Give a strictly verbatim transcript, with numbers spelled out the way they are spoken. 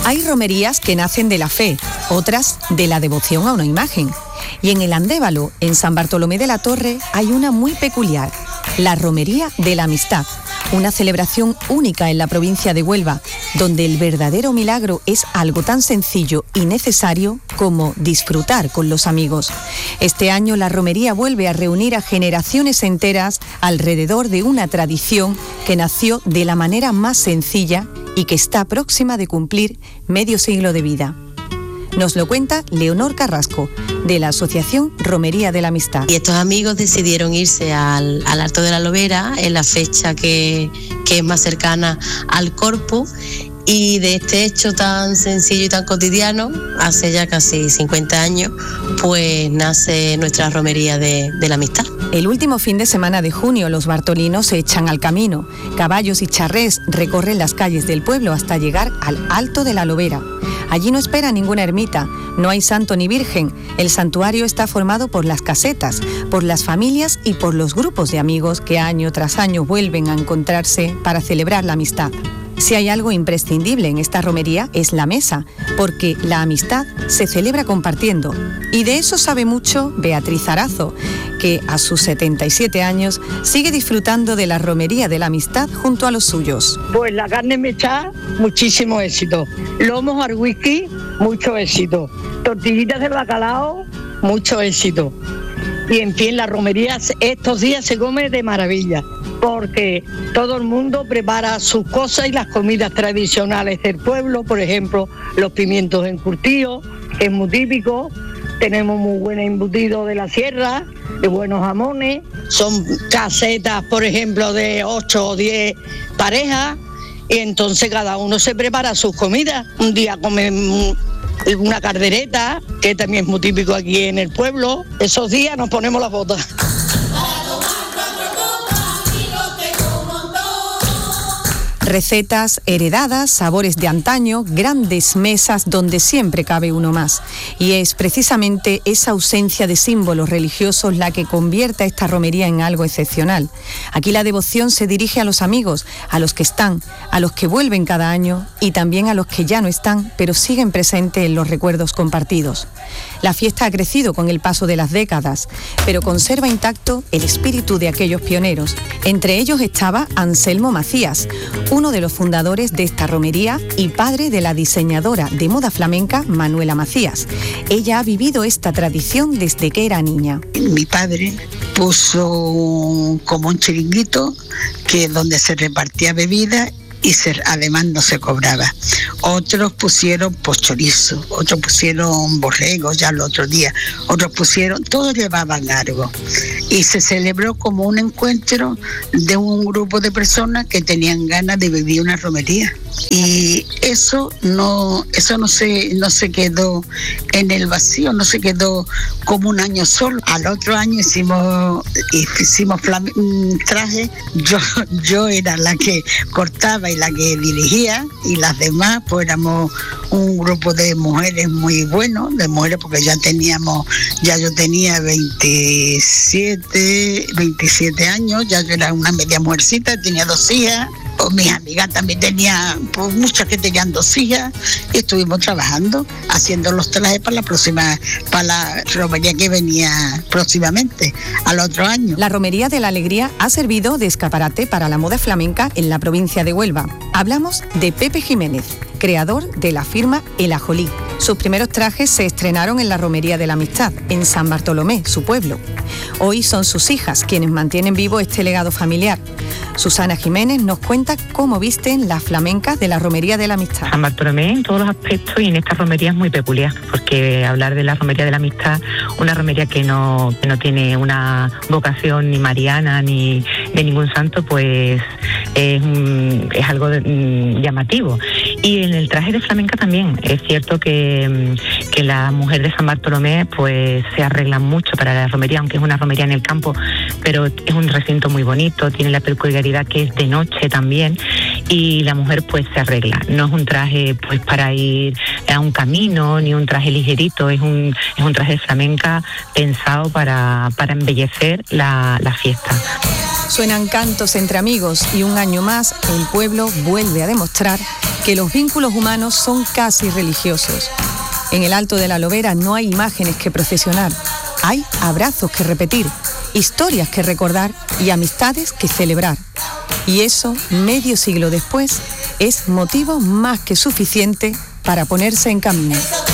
Hay romerías que nacen de la fe, otras de la devoción a una imagen. Y en el Andévalo, en San Bartolomé de la Torre, hay una muy peculiar, la Romería de la Amistad, una celebración única en la provincia de Huelva, donde el verdadero milagro es algo tan sencillo y necesario como disfrutar con los amigos. Este año la romería vuelve a reunir a generaciones enteras alrededor de una tradición que nació de la manera más sencilla y que está próxima de cumplir medio siglo de vida. Nos lo cuenta Leonor Carrasco, de la Asociación Romería de la Amistad. Y estos amigos decidieron irse al, al Alto de la Lobera en la fecha que, que es más cercana al Corpus, y de este hecho tan sencillo y tan cotidiano, hace ya casi cincuenta años, pues nace nuestra Romería de, de la Amistad. El último fin de semana de junio los bartolinos se echan al camino. Caballos y charrés recorren las calles del pueblo hasta llegar al Alto de la Lobera. Allí no espera ninguna ermita, no hay santo ni virgen. El santuario está formado por las casetas, por las familias y por los grupos de amigos que año tras año vuelven a encontrarse para celebrar la amistad. Si hay algo imprescindible en esta romería es la mesa, porque la amistad se celebra compartiendo. Y de eso sabe mucho Beatriz Arazo, que a sus setenta y siete años sigue disfrutando de la romería de la amistad junto a los suyos. Pues la carne mechada, muchísimo éxito. Lomos al whisky, mucho éxito. Tortillitas de bacalao, mucho éxito. Y en fin, la romería estos días se come de maravilla, porque todo el mundo prepara sus cosas y las comidas tradicionales del pueblo, por ejemplo, los pimientos encurtidos, que es muy típico. Tenemos muy buen embutido de la sierra, de buenos jamones. Son casetas, por ejemplo, de ocho o diez parejas, y entonces cada uno se prepara sus comidas. Un día comen una caldereta, que también es muy típico aquí en el pueblo. Esos días nos ponemos las botas. Recetas heredadas, sabores de antaño, grandes mesas donde siempre cabe uno más. Y es precisamente esa ausencia de símbolos religiosos la que convierte a esta romería en algo excepcional. Aquí la devoción se dirige a los amigos, a los que están, a los que vuelven cada año y también a los que ya no están, pero siguen presentes en los recuerdos compartidos. La fiesta ha crecido con el paso de las décadas, pero conserva intacto el espíritu de aquellos pioneros. Entre ellos estaba Anselmo Macías, uno de los fundadores de esta romería y padre de la diseñadora de moda flamenca Manuela Macías. Ella ha vivido esta tradición desde que era niña. Mi padre puso un, como un chiringuito que donde se repartía bebida y se, además no se cobraba. Otros pusieron pues chorizo, otros pusieron borrego ya el otro día, otros pusieron, todos llevaban algo. Y se celebró como un encuentro de un grupo de personas que tenían ganas de vivir una romería. Y eso no, eso no se, no se quedó en el vacío, no se quedó como un año solo. Al otro año hicimos, hicimos traje, yo, yo era la que cortaba y la que dirigía, y las demás pues éramos un grupo de mujeres muy bueno, de mujeres porque ya teníamos, ya yo tenía veintisiete, veintisiete años, ya yo era una media mujercita, tenía dos hijas. Pues mis amigas también tenían, pues muchas que tenían dos hijas, y estuvimos trabajando, haciendo los trajes para la próxima, para la romería que venía próximamente, al otro año. La Romería de la Alegría ha servido de escaparate para la moda flamenca en la provincia de Huelva. Hablamos de Pepe Jiménez, creador de la firma El Ajolí. Sus primeros trajes se estrenaron en la Romería de la Amistad, en San Bartolomé, su pueblo. Hoy son sus hijas quienes mantienen vivo este legado familiar. Susana Jiménez nos cuenta cómo visten las flamencas de la Romería de la Amistad. San Bartolomé en todos los aspectos y en esta romería es muy peculiar, porque hablar de la Romería de la Amistad, una romería que no, que no tiene una vocación ni mariana ni de ningún santo, pues es, es algo de, llamativo. Y en el traje de flamenca también, es cierto que, que la mujer de San Bartolomé pues se arregla mucho para la romería, aunque es una romería en el campo, pero es un recinto muy bonito, tiene la peculiaridad que es de noche también, y la mujer pues se arregla. No es un traje pues para ir a un camino, ni un traje ligerito, es un, es un traje de flamenca pensado para, para embellecer la, la fiesta. Suenan cantos entre amigos y un año más el pueblo vuelve a demostrar que los vínculos humanos son casi religiosos. En el Alto de la Lobera no hay imágenes que procesionar, hay abrazos que repetir, historias que recordar y amistades que celebrar. Y eso, medio siglo después, es motivo más que suficiente para ponerse en camino.